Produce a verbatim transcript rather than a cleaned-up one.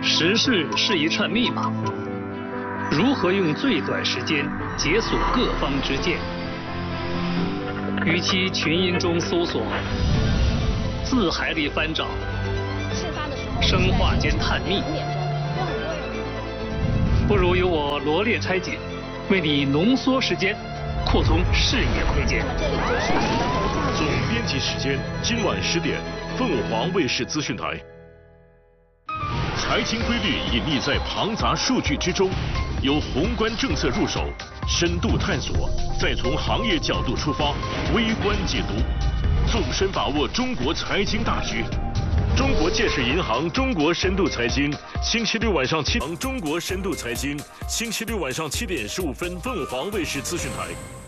时事是一串密码，如何用最短时间解锁各方之见？与其群音中搜索，字海里翻找，生化间探秘，不如由我罗列拆解，为你浓缩时间，扩充视野空间。 总编辑时间，今晚十点，凤凰卫视资讯台。财经规律隐匿在庞杂数据之中，由宏观政策入手，深度探索，再从行业角度出发，微观解读，纵深把握中国财经大局。中国建设银行中国深度财经，星期六晚上七，中国深度财经，星期六晚上七点十五分，凤凰卫视资讯台。